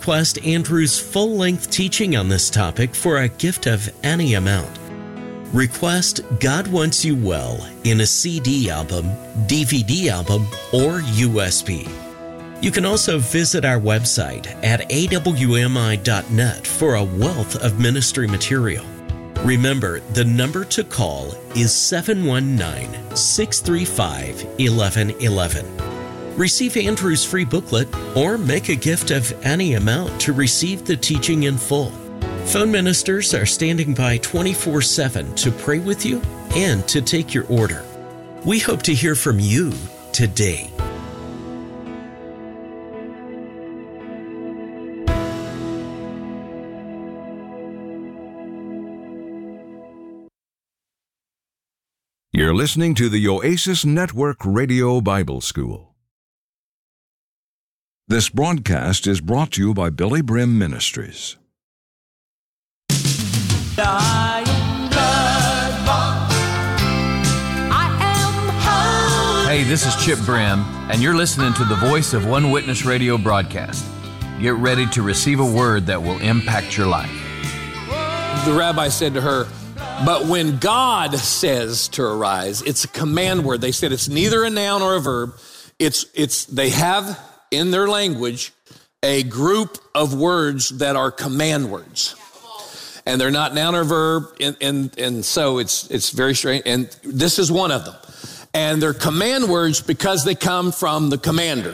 request Andrew's full-length teaching on this topic for a gift of any amount. Request God Wants You Well in a CD album, DVD album, or USB. You can also visit our website at awmi.net for a wealth of ministry material. Remember, the number to call is 719-635-1111. Receive Andrew's free booklet or make a gift of any amount to receive the teaching in full. Phone ministers are standing by 24/7 to pray with you and to take your order. We hope to hear from you today. You're listening to the Oasis Network Radio Bible School. This broadcast is brought to you by Billy Brim Ministries. Hey, this is Chip Brim, and you're listening to the Voice of One Witness radio broadcast. Get ready to receive a word that will impact your life. The rabbi said to her, but when God says to arise, it's a command word. They said it's neither a noun or a verb. They have in their language a group of words that are command words. And they're not noun or verb, and so it's very strange. And this is one of them. And they're command words because they come from the commander.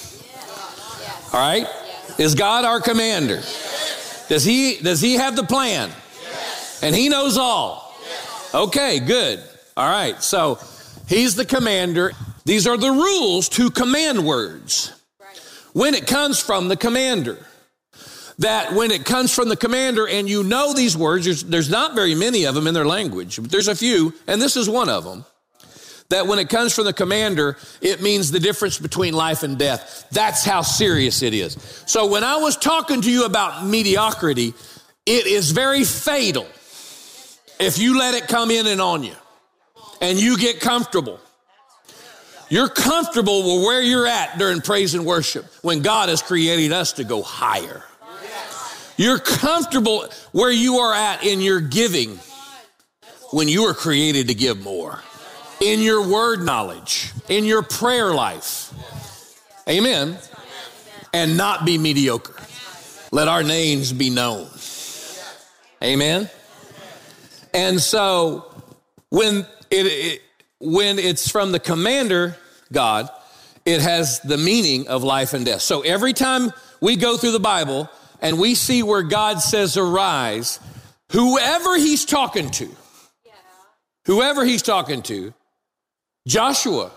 All right? Is God our commander? Does he have the plan? And he knows all. Okay, good. All right, so he's the commander. These are the rules to command words. When it comes from the commander. That when it comes from the commander and you know these words, there's not very many of them in their language, but there's a few, and this is one of them. That when it comes from the commander, it means the difference between life and death. That's how serious it is. So when I was talking to you about mediocrity, it is very fatal if you let it come in and on you and you get comfortable. You're comfortable with where you're at during praise and worship when God has created us to go higher. You're comfortable where you are at in your giving when you were created to give more. In your word knowledge, in your prayer life. Amen. And not be mediocre. Let our names be known. Amen. And so when it's from the commander, God, it has the meaning of life and death. So every time we go through the Bible and we see where God says arise, whoever he's talking to, Joshua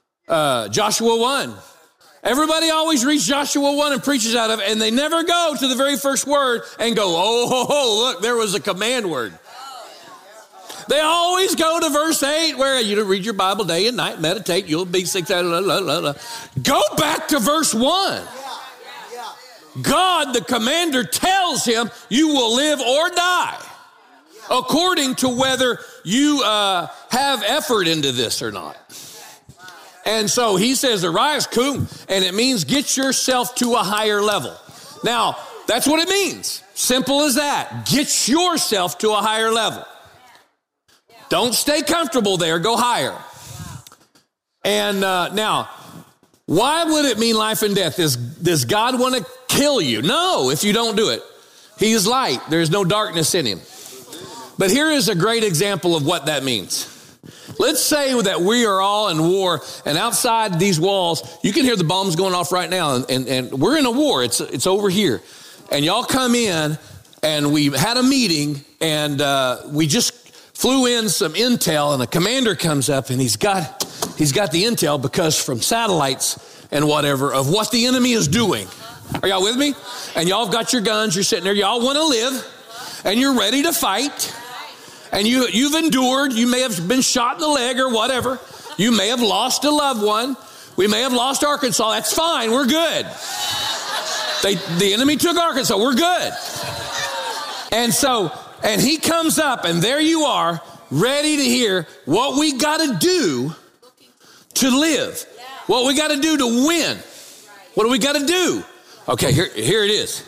1. Everybody always reads Joshua 1 and preaches out of it, and they never go to the very first word and go, oh, look, there was a command word. They always go to verse 8 where you read your Bible day and night, meditate, you'll be successful. Go back to verse 1. God, the commander, tells him you will live or die according to whether you have effort into this or not. And so he says, arise, kum, and it means get yourself to a higher level. Now, that's what it means. Simple as that. Get yourself to a higher level. Don't stay comfortable there. Go higher. And now, why would it mean life and death? Does God want to kill you? No, if you don't do it. He is light. There's no darkness in him. But here is a great example of what that means. Let's say that we are all in war, and outside these walls, you can hear the bombs going off right now, and we're in a war. It's over here. And y'all come in, and we had a meeting, and we just flew in some intel, and the commander comes up, and he's got the intel because from satellites and whatever of what the enemy is doing. Are y'all with me? And y'all have got your guns. You're sitting there. Y'all want to live, and you're ready to fight. And you've endured. You may have been shot in the leg or whatever. You may have lost a loved one. We may have lost Arkansas. That's fine. We're good. The enemy took Arkansas. We're good. And he comes up, and there you are, ready to hear what we got to do to live. What we got to do to win. What do we got to do? Okay, here it is.